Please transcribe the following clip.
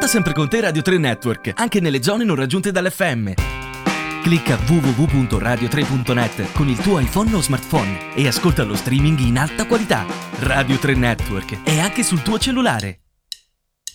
Porta sempre con te Radio 3 Network, anche nelle zone non raggiunte dall'FM. Clicca www.radio3.net con il tuo iPhone o smartphone e ascolta lo streaming in alta qualità. Radio 3 Network è anche sul tuo cellulare.